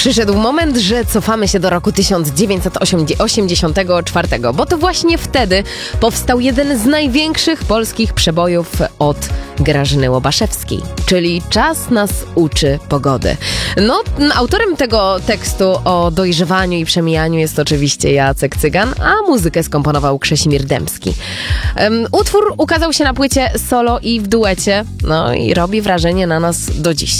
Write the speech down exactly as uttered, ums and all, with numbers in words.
Przyszedł moment, że cofamy się do roku tysiąc dziewięćset osiemdziesiątego czwartego, bo to właśnie wtedy powstał jeden z największych polskich przebojów od Grażyny Łobaszewskiej, czyli Czas nas uczy pogody. No, autorem tego tekstu o dojrzewaniu i przemijaniu jest oczywiście Jacek Cygan, a muzykę skomponował Krzesimir Dębski. Um, utwór ukazał się na płycie solo i w duecie, no i robi wrażenie na nas do dziś.